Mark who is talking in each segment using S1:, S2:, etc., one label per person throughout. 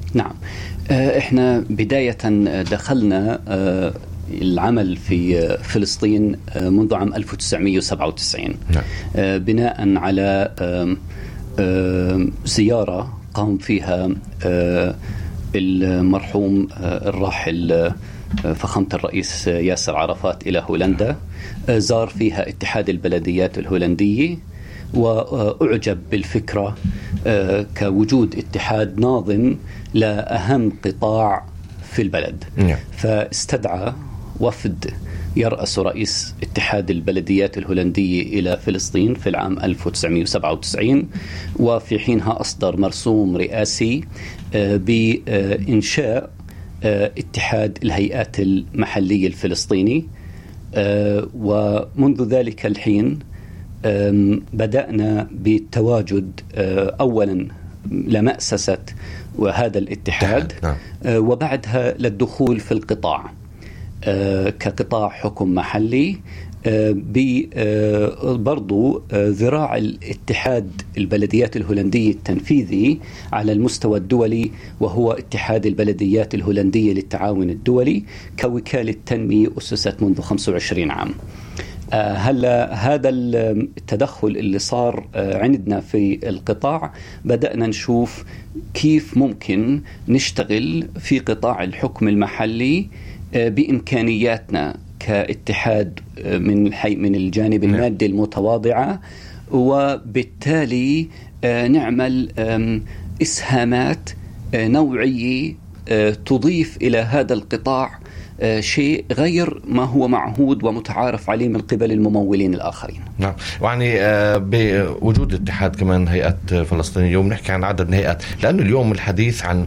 S1: نعم. إحنا بداية دخلنا العمل في فلسطين منذ عام 1997. نعم. بناء على زيارة قام فيها المرحوم الراحل فخامة الرئيس ياسر عرفات إلى هولندا، زار فيها اتحاد البلديات الهولندية وأعجب بالفكرة كوجود اتحاد ناظم لأهم قطاع في البلد. فاستدعى وفد يرأس رئيس اتحاد البلديات الهولندية إلى فلسطين في العام 1997، وفي حينها أصدر مرسوم رئاسي بإنشاء اتحاد الهيئات المحلية الفلسطيني. ومنذ ذلك الحين بدأنا بالتواجد أولا لمأسسة وهذا الاتحاد، وبعدها للدخول في القطاع كقطاع حكم محلي، برضو ذراع الاتحاد البلديات الهولندية التنفيذي على المستوى الدولي، وهو اتحاد البلديات الهولندية للتعاون الدولي كوكالة تنمية أسست منذ 25 عام. هلا هذا التدخل اللي صار عندنا في القطاع بدأنا نشوف كيف ممكن نشتغل في قطاع الحكم المحلي بإمكانياتنا كاتحاد من الجانب المادي المتواضعة، وبالتالي نعمل إسهامات نوعية تضيف إلى هذا القطاع شيء غير ما هو معهود ومتعارف عليه من قبل الممولين الآخرين.
S2: نعم. يعني بوجود اتحاد كمان هيئات فلسطينية، وبنحكي عن عدد من هيئات، لأنه اليوم الحديث عن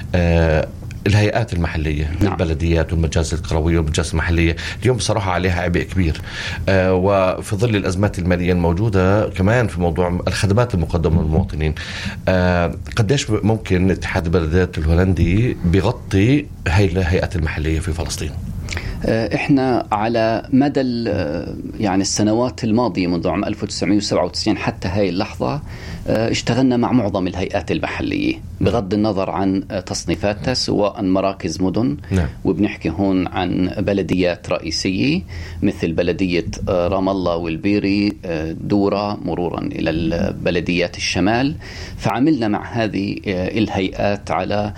S2: الهيئات المحلية. نعم. البلديات والمجالس القروية والمجالس المحلية اليوم بصراحة عليها عبء كبير، وفي ظل الأزمات المالية الموجودة كمان في موضوع الخدمات المقدمة للمواطنين، قديش ممكن اتحاد البلديات الهولندي بيغطي هاي الهيئات المحلية في فلسطين؟
S1: احنا على مدى يعني السنوات الماضية منذ عام 1997 حتى هاي اللحظة اشتغلنا مع معظم الهيئات المحلية بغض النظر عن تصنيفاتها، سواء مراكز مدن. نعم. وبنحكي هون عن بلديات رئيسية مثل بلدية رام الله والبيري، دورة، مرورا إلى البلديات الشمال. فعملنا مع هذه الهيئات على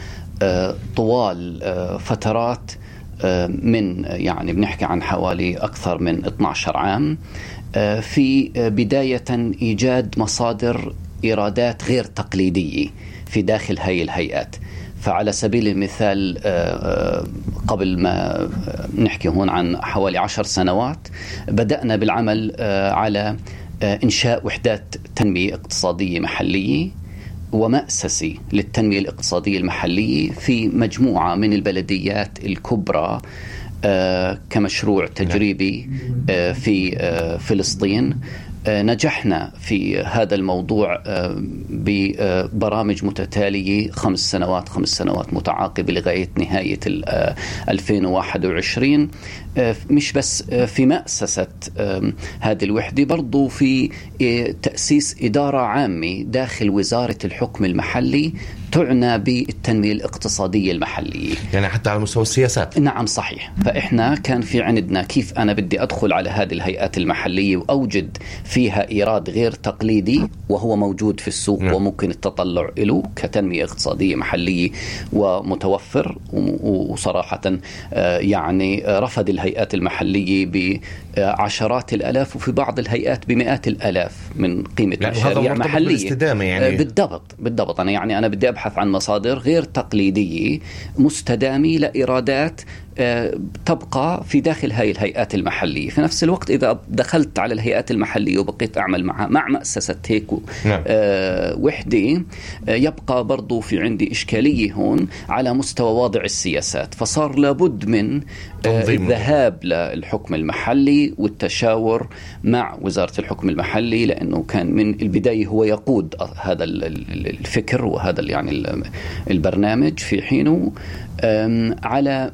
S1: طوال فترات من يعني بنحكي عن حوالي أكثر من 12 عام، في بداية إيجاد مصادر إيرادات غير تقليدية في داخل هاي الهيئات. فعلى سبيل المثال قبل ما نحكي هون عن حوالي 10 سنوات بدأنا بالعمل على إنشاء وحدات تنمية اقتصادية محلية ومأسسة للتنمية الاقتصادية المحلية في مجموعة من البلديات الكبرى كمشروع تجريبي في فلسطين. نجحنا في هذا الموضوع ببرامج متتالية 5 سنوات متعاقبة لغاية نهاية 2021، مش بس في مؤسسة هذه الوحدة، برضو في تأسيس إدارة عامة داخل وزارة الحكم المحلي تعنى بالتنمية الاقتصادية المحلية،
S2: يعني حتى على مستوى السياسات.
S1: نعم صحيح. فإحنا كان في عندنا كيف أنا بدي أدخل على هذه الهيئات المحلية وأوجد فيها إيراد غير تقليدي وهو موجود في السوق. نعم. وممكن التطلع له كتنمية اقتصادية محلية ومتوفر. وصراحة يعني رفض الهيئات المحلية بعشرات الآلاف وفي بعض الهيئات بمئات الآلاف من قيمة مشاريع محلية.
S2: يعني
S1: بالضبط. أنا بدي أبحث عن مصادر غير تقليدية مستدامة لإيرادات تبقى في داخل هاي الهيئات المحلية. في نفس الوقت إذا دخلت على الهيئات المحلية وبقيت أعمل مع مؤسسة هيك وحدة، يبقى برضو في عندي إشكالية هون على مستوى وضع السياسات. فصار لابد من الذهاب للحكم المحلي والتشاور مع وزارة الحكم المحلي، لأنه كان من البداية هو يقود هذا الفكر وهذا يعني البرنامج في حينه على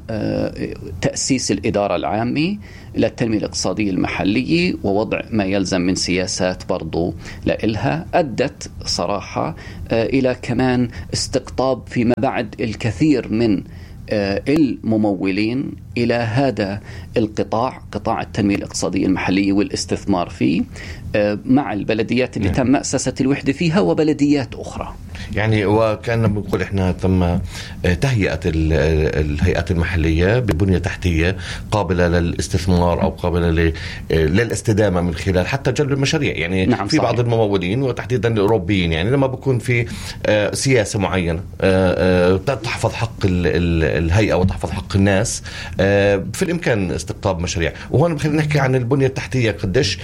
S1: تأسيس الإدارة العامة للتنمية الاقتصادية المحلية ووضع ما يلزم من سياسات برضو لإلها، أدت صراحة إلى كمان استقطاب فيما بعد الكثير من الممولين إلى هذا القطاع، قطاع التنمية الاقتصادية المحلية والاستثمار فيه، مع البلديات اللي تم مؤسسة الوحدة فيها وبلديات أخرى.
S2: يعني وكان بنقول إحنا تم تهيئة الهيئات المحلية ببنية تحتية قابلة للاستثمار أو قابلة للاستدامة من خلال حتى جلب المشاريع. يعني
S1: نعم
S2: في بعض الممولين وتحديدا الأوروبيين، يعني لما بكون في سياسة معينة تحفظ حق الهيئة وتحفظ حق الناس، في الإمكان استقطاب مشاريع. وهون بخلينا نحكي عن البنية التحتية، قديش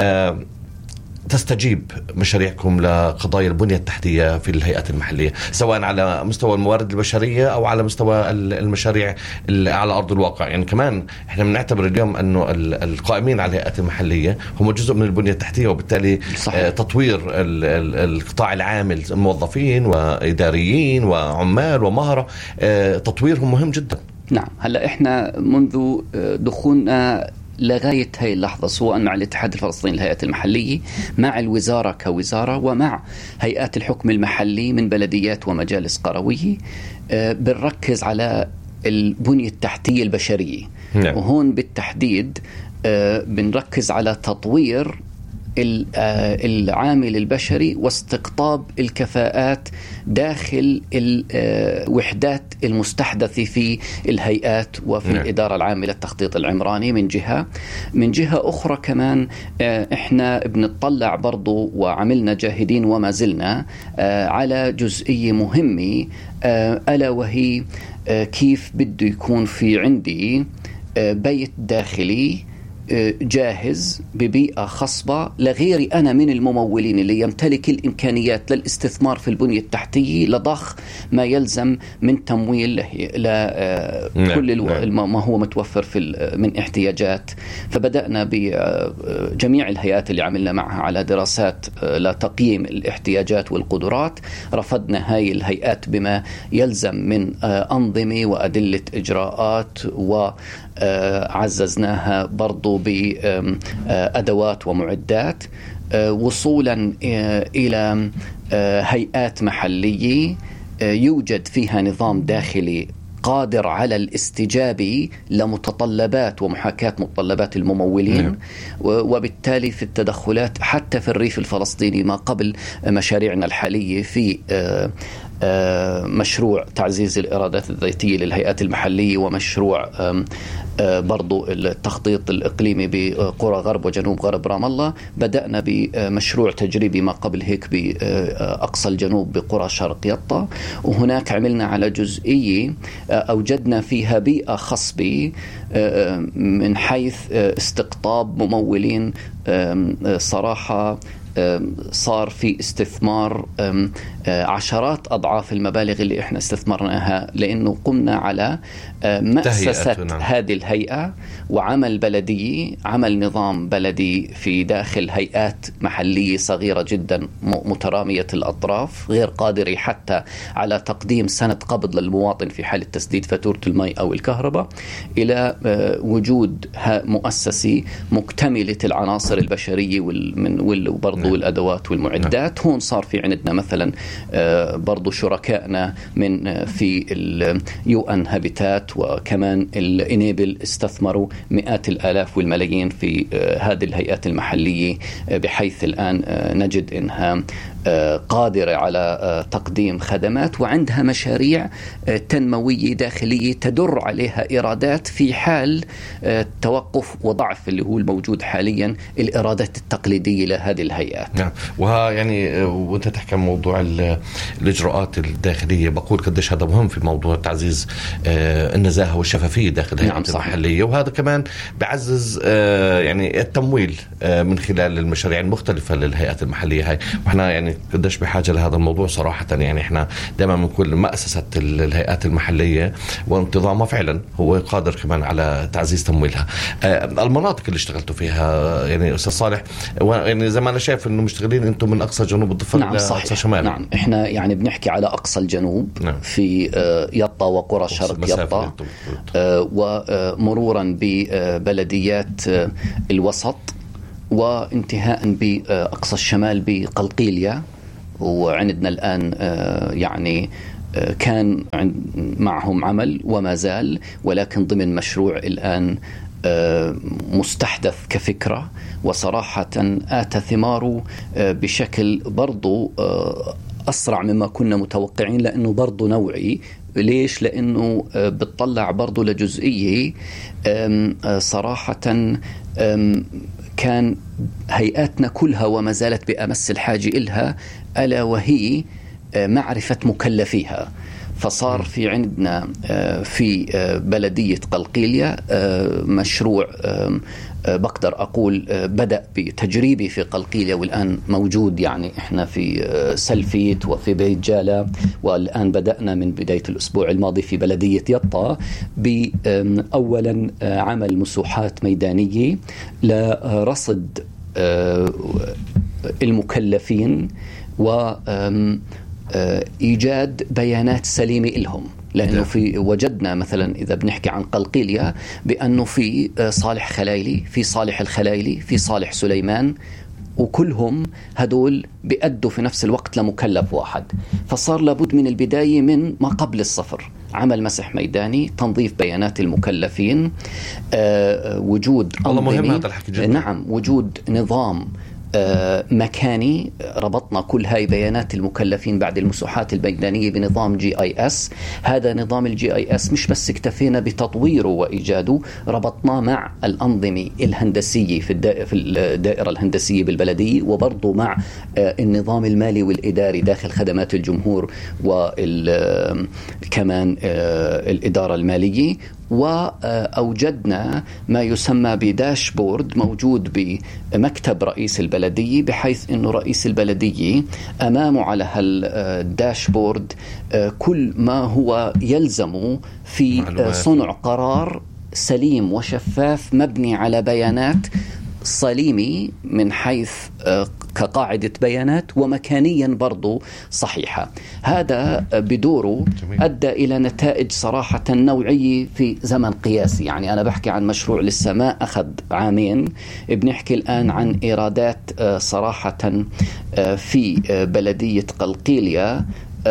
S2: تستجيب مشاريعكم لقضايا البنية التحتية في الهيئات المحلية، سواء على مستوى الموارد البشرية أو على مستوى المشاريع على أرض الواقع؟ يعني كمان إحنا بنعتبر اليوم أنه القائمين على الهيئات المحلية هم جزء من البنية التحتية، وبالتالي صحيح. تطوير القطاع العامل، موظفين وإداريين وعمال ومهرة، تطويرهم مهم جدا.
S1: نعم. هلأ إحنا منذ دخولنا لغاية هاي اللحظة، سواء مع الاتحاد الفلسطيني للهيئات المحلية، مع الوزارة كوزارة، ومع هيئات الحكم المحلي من بلديات ومجالس قروية، بنركز على البنية التحتية البشرية. نعم. وهون بالتحديد بنركز على تطوير العامل البشري واستقطاب الكفاءات داخل الوحدات المستحدثة في الهيئات وفي الإدارة العامة للتخطيط العمراني من جهة أخرى. كمان إحنا بنطلع برضو وعملنا جاهدين وما زلنا على جزئية مهمة، ألا وهي كيف بده يكون في عندي بيت داخلي جاهز ببيئة خصبة لغيري أنا من الممولين اللي يمتلك الإمكانيات للاستثمار في البنية التحتية لضخ ما يلزم من تمويل لكل ما هو متوفر من احتياجات. فبدأنا بجميع الهيئات اللي عملنا معها على دراسات لتقييم الاحتياجات والقدرات، رفضنا هاي الهيئات بما يلزم من أنظمة وأدلة إجراءات، وعززناها برضو بأدوات ومعدات، وصولا إلى هيئات محلية يوجد فيها نظام داخلي قادر على الاستجابة لمتطلبات ومحاكاة متطلبات الممولين. وبالتالي في التدخلات حتى في الريف الفلسطيني ما قبل مشاريعنا الحالية في مشروع تعزيز الإيرادات الذاتية للهيئات المحلية، ومشروع برضو التخطيط الإقليمي بقرى غرب وجنوب غرب رام الله. بدأنا بمشروع تجريبي ما قبل هيك بأقصى الجنوب بقرى شرق يطا، وهناك عملنا على جزئية أوجدنا فيها بيئة خصبة من حيث استقطاب ممولين. صراحة صار في استثمار عشرات أضعاف المبالغ اللي احنا استثمرناها، لأنه قمنا على مؤسسة هذه الهيئة وعمل بلدي، عمل نظام بلدي في داخل هيئات محلية صغيرة جدا مترامية الأطراف، غير قادرة حتى على تقديم سند قبض للمواطن في حالة تسديد فاتورة الماء أو الكهرباء، إلى وجود مؤسسة مكتملة العناصر البشرية وبرضو والأدوات والمعدات. هون صار في عندنا مثلا برضو شركائنا من في اليو ان هابيتات وكمان الانيبل استثمروا مئات الآلاف والملايين في هذه الهيئات المحلية، بحيث الآن نجد إنها قادرة على تقديم خدمات وعندها مشاريع تنموية داخلية تدر عليها إيرادات في حال توقف وضعف اللي هو الموجود حاليا الإيرادات التقليدية لهذه الهيئات.
S2: نعم. وها يعني وانت تحكي عن موضوع الإجراءات الداخلية، بقول قديش هذا مهم في موضوع تعزيز النزاهة والشفافية داخل الهيئات المحلية، وهذا كمان بعزز يعني التمويل من خلال المشاريع المختلفة للهيئات المحلية هاي. وإحنا يعني يعني قديش بحاجة لهذا الموضوع صراحة. يعني إحنا دائما بنقول مؤسسة الهيئات المحلية وانتظامها فعلا هو قادر كمان على تعزيز تمويلها. المناطق اللي اشتغلتوا فيها يعني أستاذ صالح، يعني زي ما أنا شايف إنه مشتغلين أنتم من أقصى جنوب الضفة
S1: نعم
S2: إلى أقصى شمال.
S1: نعم، إحنا يعني بنحكي على أقصى الجنوب. نعم. في يطا وقرى شرق يطا، ومرورا ببلديات الوسط، وانتهاء بأقصى الشمال بقلقيلية. وعندنا الآن يعني كان معهم عمل وما زال، ولكن ضمن مشروع الآن مستحدث كفكرة، وصراحة آتى ثماره بشكل برضو أسرع مما كنا متوقعين، لأنه برضو نوعي. ليش؟ لأنه بتطلع برضو لجزئية صراحة كان هيئاتنا كلها وما زالت بأمس الحاجة إلها، ألا وهي معرفة مكلفيها. فصار في عندنا في بلدية قلقيلية مشروع بقدر أقول بدأ بتجريبي في قلقيلية، والآن موجود. يعني إحنا في سلفيت وفي بيت جالة، والآن بدأنا من بداية الأسبوع الماضي في بلدية يطا بأولا عمل مسوحات ميدانية لرصد المكلفين وإيجاد بيانات سليمة لهم. لأنه في وجدنا مثلا إذا بنحكي عن قلقيلية بأنه في صالح خلايلي، في صالح الخلايلي، في صالح سليمان، وكلهم هدول بيأدوا في نفس الوقت لمكلف واحد. فصار لابد من البداية من ما قبل الصفر، عمل مسح ميداني، تنظيف بيانات المكلفين، وجود نعم، وجود نظام مكاني. ربطنا كل هاي بيانات المكلفين بعد المسوحات الميدانية بنظام GIS. هذا نظام الGIS مش بس اكتفينا بتطويره وإيجاده، ربطناه مع الأنظمة الهندسية في الدائرة الهندسية بالبلدية، وبرضو مع النظام المالي والإداري داخل خدمات الجمهور، وكمان الإدارة المالية. وأوجدنا ما يسمى بداشبورد موجود بمكتب رئيس البلدية، بحيث أنه رئيس البلدية أمامه على هالداشبورد كل ما هو يلزمه في صنع قرار سليم وشفاف مبني على بيانات سليمة من حيث كقاعدة بيانات، ومكانيا برضو صحيحة. هذا بدوره أدى إلى نتائج صراحة نوعية في زمن قياسي. يعني أنا بحكي عن مشروع لسه ما أخذ عامين، بنحكي الآن عن إيرادات صراحة في بلدية قلقيلية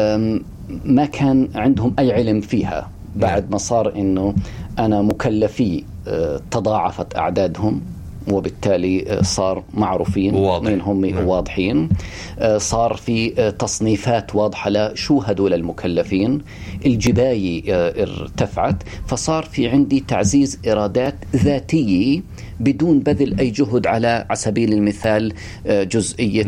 S1: ما كان عندهم أي علم فيها، بعد ما صار إنه أنا مكلفي تضاعفت أعدادهم، وبالتالي صار معروفين من هم واضحين. صار في تصنيفات واضحة لشو هدول المكلفين، الجباية ارتفعت، فصار في عندي تعزيز إيرادات ذاتية بدون بذل أي جهد. على سبيل المثال جزئية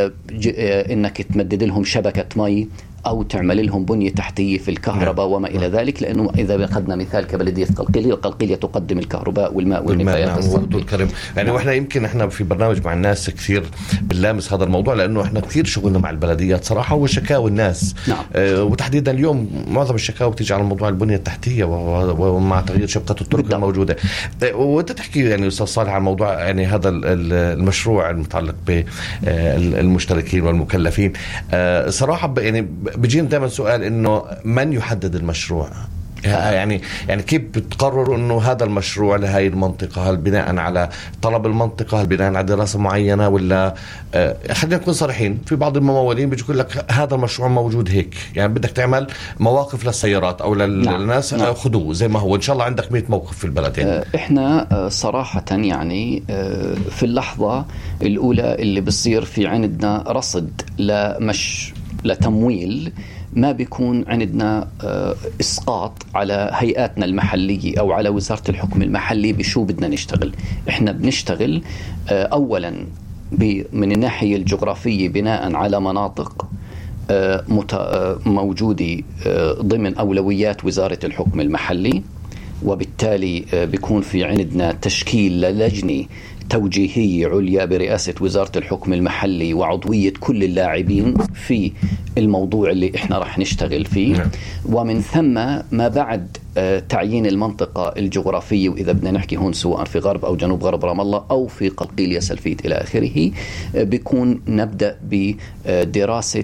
S1: إنك تمدد لهم شبكة مي أو تعمل لهم بنية تحتية في الكهرباء وما إلى ذلك. لأنه إذا أخذنا مثال كبلدية قلقيلية تقدم الكهرباء والماء والنفايات الصرفية.
S2: يعني وإحنا يمكن إحنا في برنامج مع الناس كثير بنلامس هذا الموضوع، لأنه إحنا كثير شغلنا مع البلديات صراحة وشكاوى الناس. وتحديدا اليوم معظم الشكاوى بتيجي على موضوع البنية التحتية ومع تغيير شبكة الطرق الموجودة. وأنت تحكي يعني أستاذ صالح عن موضوع يعني هذا المشروع المتعلق بالمشتركين والمكلفين. صراحة يعني بيجينا دائما سؤال إنه من يحدد المشروع؟ يعني كيف بتقرروا إنه هذا المشروع لهاي المنطقة؟ هل بناء على طلب المنطقة؟ هل بناء على دراسة معينة؟ ولا خلينا نكون صريحين، في بعض الممولين بيجي يقول لك هذا المشروع موجود هيك، يعني بدك تعمل مواقف للسيارات أو للناس، خذوه زي ما هو، إن شاء الله عندك 100 موقف في البلد. يعني
S1: إحنا صراحة يعني في اللحظة الأولى اللي بصير في عندنا رصد لتمويل، ما بيكون عندنا إسقاط على هيئاتنا المحلية أو على وزارة الحكم المحلي بشو بدنا نشتغل. إحنا بنشتغل أولا من الناحية الجغرافية بناء على مناطق موجودة ضمن أولويات وزارة الحكم المحلي، وبالتالي بيكون في عندنا تشكيل للجنة توجيهية عليا برئاسة وزارة الحكم المحلي وعضوية كل اللاعبين في الموضوع اللي احنا رح نشتغل فيه. ومن ثم ما بعد تعيين المنطقة الجغرافية، وإذا بدنا نحكي هون سواء في غرب أو جنوب غرب رام الله أو في قلقيلية سلفيت إلى آخره، بيكون نبدأ بدراسة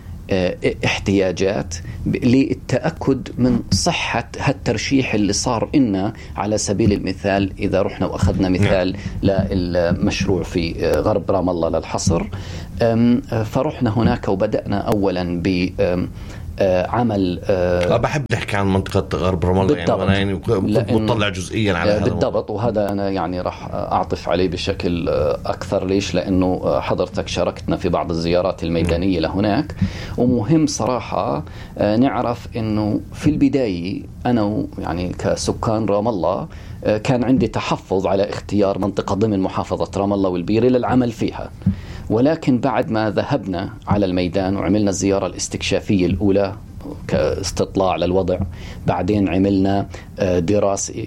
S1: احتياجات للتأكد من صحة هالترشيح اللي صار إنا. على سبيل المثال إذا رحنا وأخذنا مثال للمشروع في غرب رام الله للحصر، فرحنا هناك وبدأنا أولا عمل
S2: بحب نحكي عن منطقة غرب رام الله يعني مطلع جزئيا على هذا
S1: بالضبط. وهذا أنا يعني راح أعطف عليه بشكل أكثر. ليش؟ لأنه حضرتك شاركتنا في بعض الزيارات الميدانية لهناك، ومهم صراحة نعرف أنه في البداية أنا يعني كسكان رام الله كان عندي تحفظ على اختيار منطقة ضمن محافظة رام الله والبيري للعمل فيها. ولكن بعد ما ذهبنا على الميدان وعملنا الزيارة الاستكشافية الأولى كاستطلاع للوضع، بعدين عملنا دراسة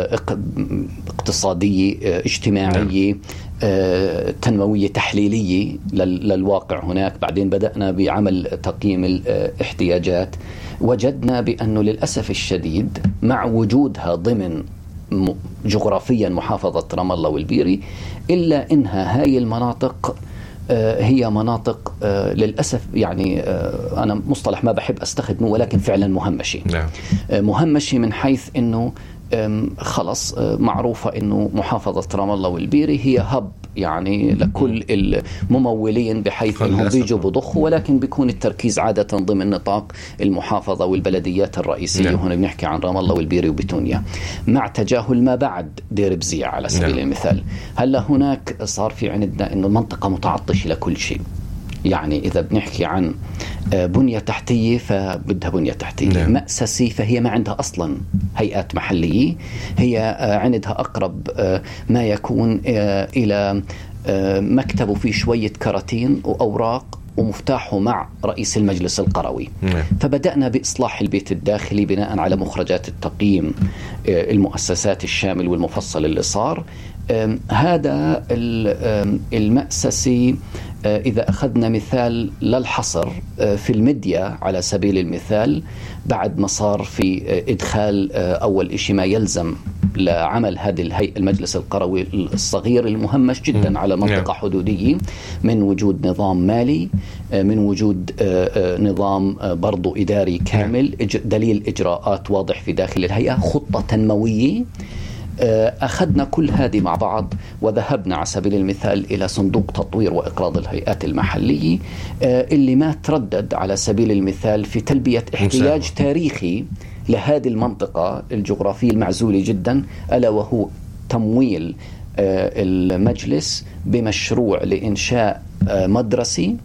S1: اقتصادية اجتماعية تنموية تحليلية للواقع هناك، بعدين بدأنا بعمل تقييم الاحتياجات. وجدنا بأنه للأسف الشديد مع وجودها ضمن جغرافيا محافظة رام الله والبيري، إلا إنها هاي المناطق هي مناطق للأسف يعني أنا مصطلح ما بحب أستخدمه ولكن فعلا مهمشة. مهمشة من حيث أنه خلص معروفة أنه محافظة رام الله والبيري هي هب يعني لكل الممولين، بحيث أنهم بيجوا بضخوا، ولكن بيكون التركيز عادة ضمن نطاق المحافظة والبلديات الرئيسية. هنا بنحكي عن رام الله والبيري وبتونيا، مع تجاهل ما بعد دير بزيع على سبيل المثال. هلا هناك صار في عندنا أنه المنطقة متعطشة لكل شيء. يعني إذا بنحكي عن بنية تحتية فبدها بنية تحتية، مأسسي فهي ما عندها أصلا هيئات محلية، هي عندها أقرب ما يكون إلى مكتبه فيه شوية كراتين وأوراق ومفتاحه مع رئيس المجلس القروي. فبدأنا بإصلاح البيت الداخلي بناء على مخرجات التقييم المؤسسات الشامل والمفصل اللي صار. هذا المأسسي إذا أخذنا مثال للحصر في الميديا على سبيل المثال، بعد ما صار في إدخال أول إشي ما يلزم لعمل هذه الهيئة المجلس القروي الصغير المهمش جدا على منطقة حدودية، من وجود نظام مالي، من وجود نظام برضو إداري كامل، دليل إجراءات واضح في داخل الهيئة، خطة تنموية. أخذنا كل هذه مع بعض وذهبنا على سبيل المثال إلى صندوق تطوير وإقراض الهيئات المحلية اللي ما تردد على سبيل المثال في تلبية احتياج تاريخي لهذه المنطقة الجغرافية المعزولة جدا، ألا وهو تمويل المجلس بمشروع لإنشاء مدرسي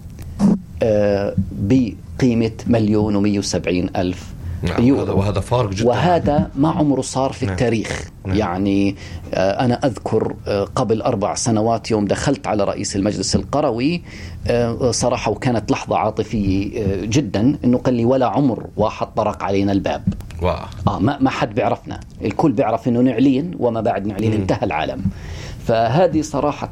S1: بقيمة 1,170,000
S2: وهذا فارق جدا،
S1: وهذا ما عمره صار في التاريخ. يعني أنا أذكر قبل 4 سنوات يوم دخلت على رئيس المجلس القروي صراحة وكانت لحظة عاطفية جدا، إنه قال لي ولا عمر واحد طرق علينا الباب. ما حد بيعرفنا، الكل بيعرف إنه نعلين وما بعد نعلين انتهى العالم. فهذه صراحة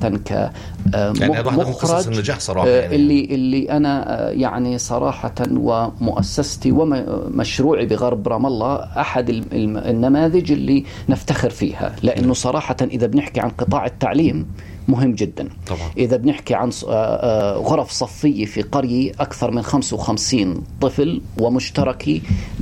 S2: مخرج النجاح صراحة يعني
S1: اللي أنا يعني صراحة ومؤسستي ومشروعي بغرب رام الله أحد النماذج اللي نفتخر فيها، لأنه صراحة إذا بنحكي عن قطاع التعليم مهم جدا
S2: طبعا.
S1: إذا بنحكي عن غرف صفية في قرية أكثر من 55 طفل ومشتركي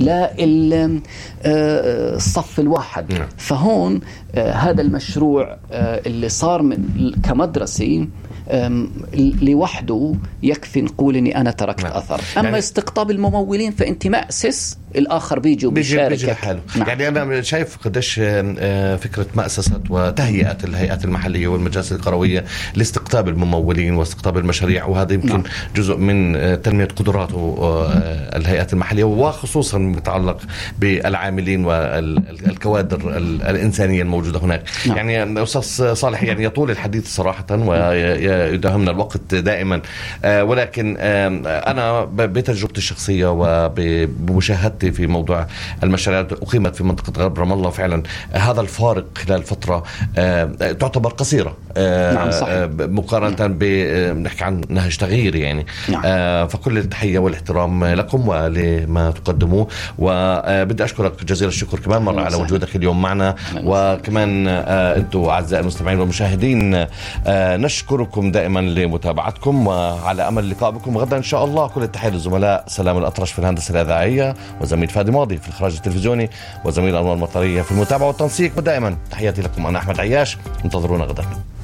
S1: للصف الواحد، فهون هذا المشروع اللي صار كمدرسة لوحده يكفي نقول اني انا تركت اثر. اما يعني استقطاب الممولين فانت مأسس الآخر بيجي
S2: لحاله. يعني أنا شايف قديش فكرة مؤسسة وتهيئة الهيئات المحلية والمجالس القروية لاستقطاب الممولين واستقطاب المشاريع، وهذا يمكن جزء من تنمية قدرات الهيئات المحلية، وخصوصا متعلق بالعاملين والكوادر الإنسانية الموجودة هناك. يعني أستاذ صالح يعني يطول الحديث صراحة ويداهمنا الوقت دائما، ولكن أنا بتجربتي الشخصية وبمشاهدتي ذكرتي في موضوع المشاريع أقيمت في منطقة غرب رام الله، فعلا هذا الفارق خلال فترة تعتبر قصيرة
S1: نعم صحيح.
S2: مقارنة بنحكي عن نهج تغيير يعني. نعم. فكل التحية والاحترام لكم ولما تقدموه، وبدي أشكرك جزيل الشكر كمان مرة على وجودك اليوم معنا، وكمان أنتم أعزائي المستمعين والمشاهدين نشكركم دائما لمتابعتكم، وعلى أمل اللقاء بكم غدا إن شاء الله. كل التحية للزملاء سلام الأطرش في الهندسة الإذاعية، وزميل فادي ماضي في الإخراج التلفزيوني، وزميل أنور المطرية في المتابعة والتنسيق. ودائما تحياتي لكم، أنا أحمد عياش، انتظرونا غدا.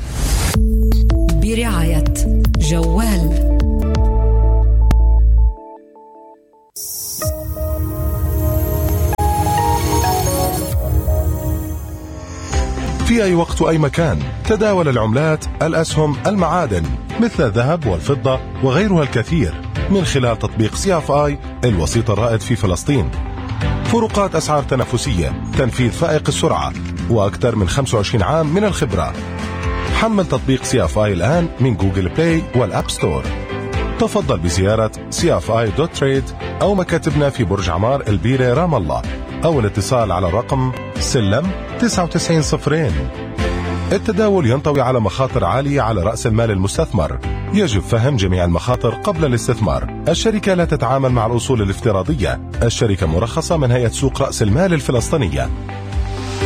S3: برعاية جوال.
S4: في أي وقت وأي مكان تداول العملات، الأسهم، المعادن مثل الذهب والفضة وغيرها الكثير من خلال تطبيق CFI الوسيط الرائد في فلسطين. فروقات أسعار تنافسية، تنفيذ فائق السرعة، وأكثر من 25 عام من الخبرة. حمل تطبيق CFI الآن من جوجل بلاي والأب ستور. تفضل بزيارة cfi.trade أو مكاتبنا في برج عمار البيرة رام الله، أو الاتصال على الرقم سلم 9902. التداول ينطوي على مخاطر عالية على رأس المال المستثمر، يجب فهم جميع المخاطر قبل الاستثمار. الشركة لا تتعامل مع الأصول الافتراضية. الشركة مرخصة من هيئة سوق رأس المال الفلسطينية.